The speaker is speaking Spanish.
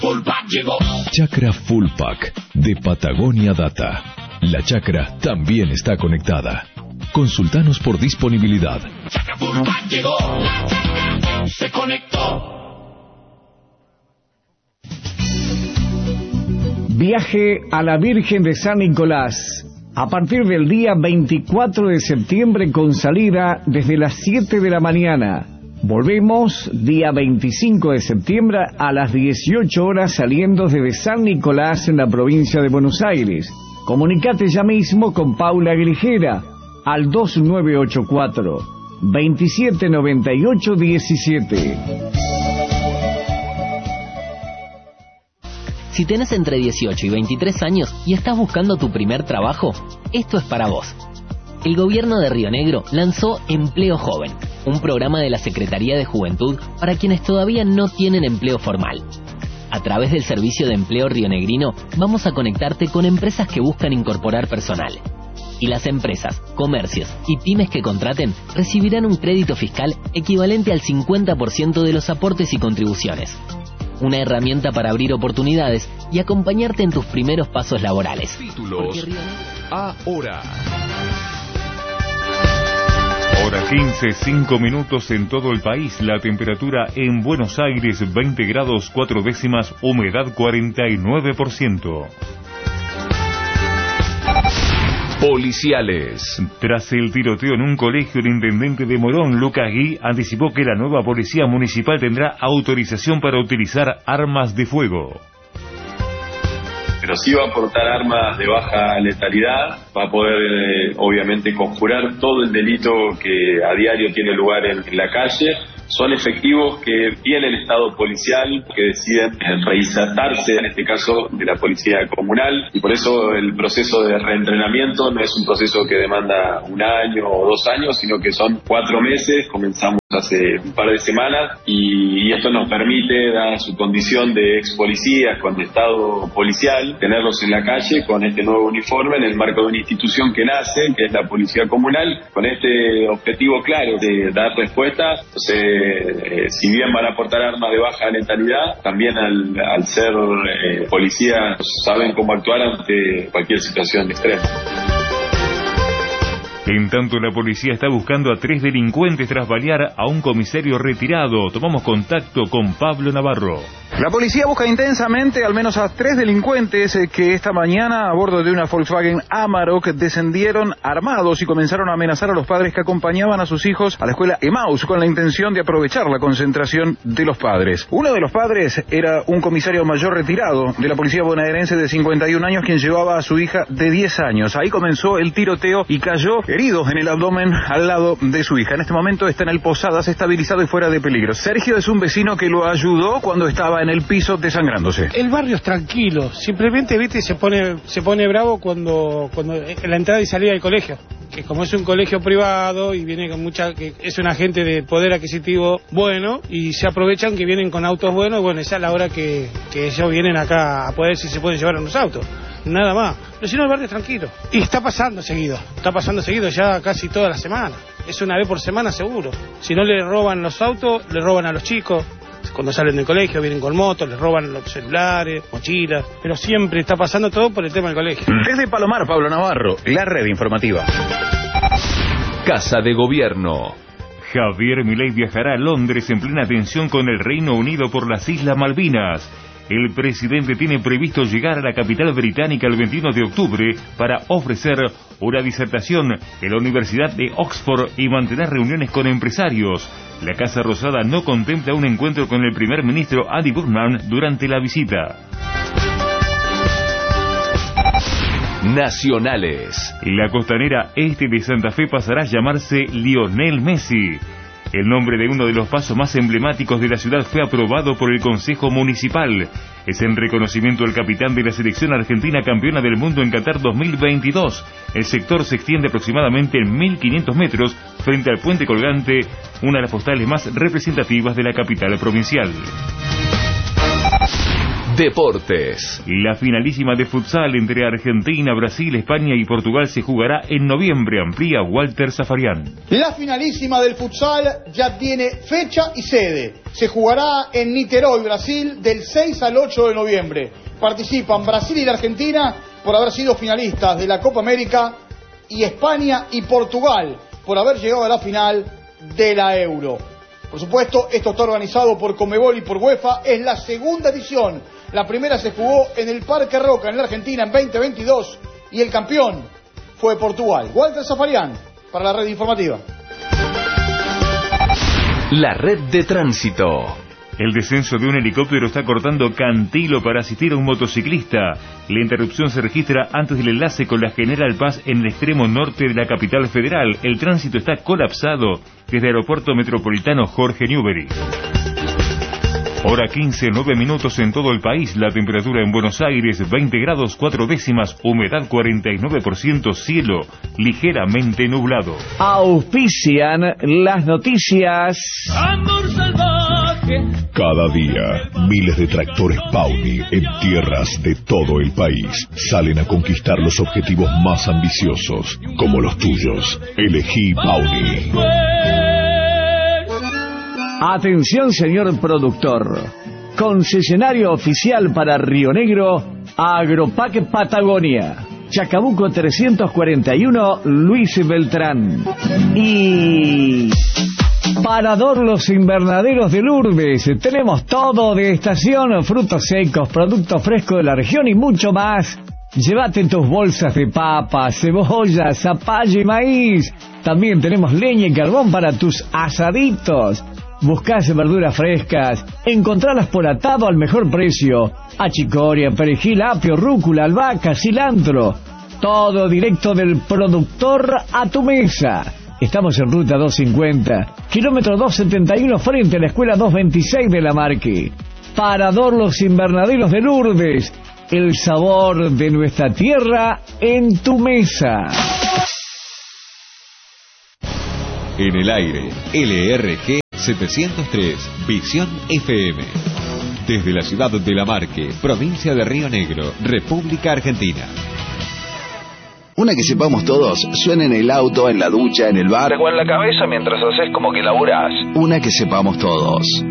Full Pack llegó. Chacra Full Pack de Patagonia Data. La chacra también está conectada. Consultanos por disponibilidad. Chacra Full Pack llegó. La chacra se conectó. Viaje a la Virgen de San Nicolás. A partir del día 24 de septiembre con salida desde las 7 de la mañana. Volvemos día 25 de septiembre a las 18 horas saliendo desde San Nicolás en la provincia de Buenos Aires. Comunicate ya mismo con Paula Grijera al 2984 2798 17. Si tenés entre 18 y 23 años y estás buscando tu primer trabajo, esto es para vos. El gobierno de Río Negro lanzó Empleo Joven, un programa de la Secretaría de Juventud para quienes todavía no tienen empleo formal. A través del Servicio de Empleo rionegrino vamos a conectarte con empresas que buscan incorporar personal. Y las empresas, comercios y pymes que contraten recibirán un crédito fiscal equivalente al 50% de los aportes y contribuciones. Una herramienta para abrir oportunidades y acompañarte en tus primeros pasos laborales. Títulos ahora. Hora 15, 5 minutos en todo el país. La temperatura en Buenos Aires 20 grados 4 décimas, humedad 49%. Policiales. Tras el tiroteo en un colegio, el intendente de Morón, Lucas Gui, anticipó que la nueva policía municipal tendrá autorización para utilizar armas de fuego. Pero sí va a aportar armas de baja letalidad, va a poder obviamente conjurar todo el delito que a diario tiene lugar en la calle. Son efectivos que tienen estado policial, que deciden reinsertarse, en este caso de la policía comunal, y por eso el proceso de reentrenamiento no es un proceso que demanda 1 año o 2 años, sino que son 4 meses. Comenzamos hace un par de semanas y esto nos permite, dada su condición de ex policías con estado policial, tenerlos en la calle con este nuevo uniforme en el marco de una institución que nace, que es la policía comunal, con este objetivo claro de dar respuesta. Entonces, si bien van a aportar armas de baja letalidad, también al ser policías saben cómo actuar ante cualquier situación extrema. En tanto, la policía está buscando a 3 delincuentes tras balear a un comisario retirado. Tomamos contacto con Pablo Navarro. La policía busca intensamente al menos a 3 delincuentes que esta mañana a bordo de una Volkswagen Amarok descendieron armados y comenzaron a amenazar a los padres que acompañaban a sus hijos a la escuela Emaús con la intención de aprovechar la concentración de los padres. Uno de los padres era un comisario mayor retirado de la policía bonaerense de 51 años quien llevaba a su hija de 10 años. Ahí comenzó el tiroteo y cayó herido en el abdomen al lado de su hija. En este momento está en el Posadas, estabilizado y fuera de peligro. Sergio es un vecino que lo ayudó cuando estaba en el piso desangrándose. El barrio es tranquilo, simplemente viste se pone bravo cuando en la entrada y salida del colegio, que como es un colegio privado y viene con que es una gente de poder adquisitivo bueno y se aprovechan que vienen con autos buenos. Bueno, esa es la hora que ellos vienen acá a poder si se pueden llevar unos autos. Nada más. Pero si no, el barrio es tranquilo. Y está pasando seguido ya casi toda la semana. Es una vez por semana seguro. Si no le roban los autos, le roban a los chicos. Cuando salen del colegio vienen con motos, les roban los celulares, mochilas. Pero siempre está pasando todo por el tema del colegio. Desde Palomar, Pablo Navarro, la red informativa. Casa de Gobierno. Javier Milei viajará a Londres en plena tensión con el Reino Unido por las Islas Malvinas. El presidente tiene previsto llegar a la capital británica el 21 de octubre para ofrecer una disertación en la Universidad de Oxford y mantener reuniones con empresarios. La Casa Rosada no contempla un encuentro con el primer ministro Andy Burnham durante la visita. Nacionales. La costanera este de Santa Fe pasará a llamarse Lionel Messi. El nombre de uno de los pasos más emblemáticos de la ciudad fue aprobado por el Consejo Municipal. Es en reconocimiento al capitán de la selección argentina campeona del mundo en Qatar 2022. El sector se extiende aproximadamente en 1.500 metros frente al puente colgante, una de las postales más representativas de la capital provincial. Deportes. La finalísima de futsal entre Argentina, Brasil, España y Portugal se jugará en noviembre, amplía Walter Zafarian. La finalísima del futsal ya tiene fecha y sede. Se jugará en Niterói, Brasil, del 6 al 8 de noviembre. Participan Brasil y la Argentina por haber sido finalistas de la Copa América y España y Portugal por haber llegado a la final de la Euro. Por supuesto, esto está organizado por Conmebol y por UEFA. Es la segunda edición. La primera se jugó en el Parque Roca, en la Argentina, en 2022. Y el campeón fue Portugal. Walter Zafarian, para la red informativa. La red de tránsito. El descenso de un helicóptero está cortando Cantilo para asistir a un motociclista. La interrupción se registra antes del enlace con la General Paz en el extremo norte de la capital federal. El tránsito está colapsado desde el aeropuerto metropolitano Jorge Newbery. Hora 15, 9 minutos en todo el país. La temperatura en Buenos Aires 20 grados 4 décimas, humedad 49%, cielo ligeramente nublado. Auspician las noticias. Amor salvaje. Cada día, miles de tractores Pauni en tierras de todo el país salen a conquistar los objetivos más ambiciosos, como los tuyos. Elegí Pauni. Atención, señor productor. Concesionario oficial para Río Negro, Agropac Patagonia. Chacabuco 341, Luis Beltrán. Y Parador Los Invernaderos de Lourdes. Tenemos todo de estación, frutos secos, productos frescos de la región y mucho más. Llévate tus bolsas de papas, cebollas, zapallo y maíz. También tenemos leña y carbón para tus asaditos. Buscás verduras frescas, encontralas por atado al mejor precio. Achicoria, perejil, apio, rúcula, albahaca, cilantro. Todo directo del productor a tu mesa. Estamos en ruta 250, kilómetro 271, frente a la escuela 226 de La Marque. Parador Los Invernaderos de Lourdes. El sabor de nuestra tierra en tu mesa. En el aire, LRG 703, Visión FM. Desde la ciudad de La Marque, provincia de Río Negro, República Argentina. Una que sepamos todos, suena en el auto, en la ducha, en el bar o en la cabeza mientras haces como que laburás. Una que sepamos todos.